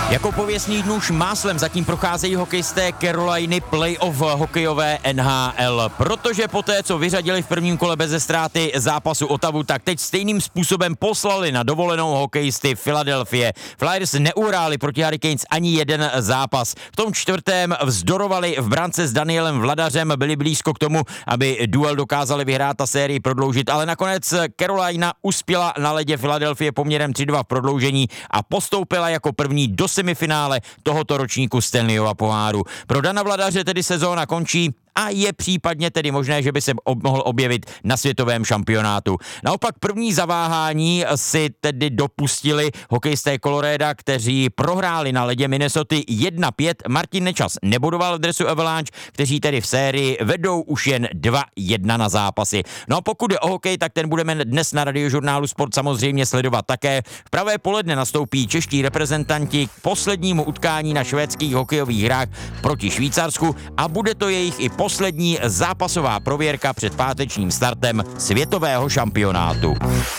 Jako pověstný nůž máslem zatím procházejí hokejisté Caroliny playoff hokejové NHL, protože poté, co vyřadili v prvním kole beze ztráty zápasu Ottawu, tak teď stejným způsobem poslali na dovolenou hokejisty Philadelphia. Flyers neuhráli proti Hurricanes ani jeden zápas. V tom čtvrtém vzdorovali v brance s Danielem Vladařem, byli blízko k tomu, aby duel dokázali vyhrát a sérii prodloužit, ale nakonec Carolina uspěla na ledě Philadelphia poměrem 3-2 v prodloužení a postoupila jako první do semifinále tohoto ročníku Stanleyova poháru. Pro Dana Vladaře tedy sezóna končí a je případně tedy možné, že by se mohl objevit na světovém šampionátu. Naopak první zaváhání si tedy dopustili hokejisté Colorada, kteří prohráli na ledě Minnesoty 1-5. Martin Nečas nebodoval v dresu Avalanche, kteří tedy v sérii vedou už jen 2-1 na zápasy. No a pokud je o hokej, tak ten budeme dnes na Radiožurnálu Sport samozřejmě sledovat také. V pravé poledne nastoupí čeští reprezentanti k poslednímu utkání na švédských hokejových hrách proti Švýcarsku a bude to jejich i poslední zápasová prověrka před pátečním startem světového šampionátu.